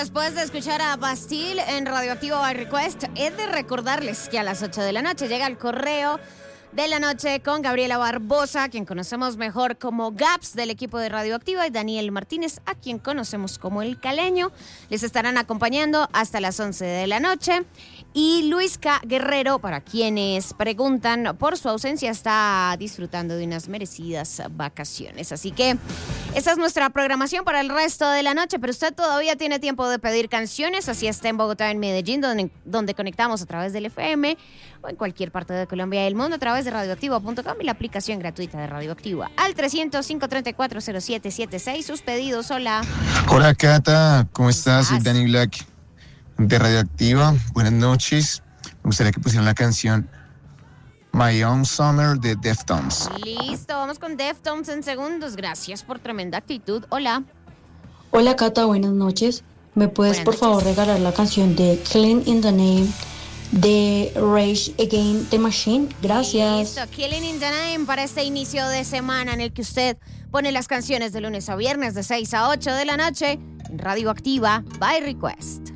después de escuchar a Bastille en Radioactivo by Request, he de recordarles que a las 8 de la noche llega el correo de la noche con Gabriela Barbosa, quien conocemos mejor como Gaps del equipo de Radioactiva, y Daniel Martínez, a quien conocemos como El Caleño. Les estarán acompañando hasta las 11 de la noche. Y Luis K. Guerrero, para quienes preguntan por su ausencia, está disfrutando de unas merecidas vacaciones. Así que esa es nuestra programación para el resto de la noche, pero usted todavía tiene tiempo de pedir canciones, así está en Bogotá, en Medellín, donde conectamos a través del FM, o en cualquier parte de Colombia y el mundo a través de radioactivo.com y la aplicación gratuita de Radioactiva. Al 300-534-0776, sus pedidos. Hola. Hola, Cata, ¿cómo estás? Soy Danny Black de Radioactiva. Buenas noches. Me gustaría que pusieran la canción My Own Summer de Deftones. Listo, vamos con Deftones en segundos. Gracias por tremenda actitud. Hola. Hola, Cata, buenas noches. ¿Me puedes, por favor, regalar la canción de Killing in the Name de Rage Against the Machine? Gracias. Listo, Killing in the Name para este inicio de semana en el que usted pone las canciones de lunes a viernes de 6 a 8 de la noche en Radioactiva by Request.